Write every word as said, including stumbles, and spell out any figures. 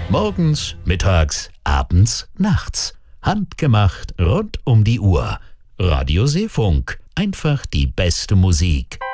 Morgens, mittags, abends, nachts. Handgemacht rund um die Uhr. Radio Seefunk. Einfach die beste Musik.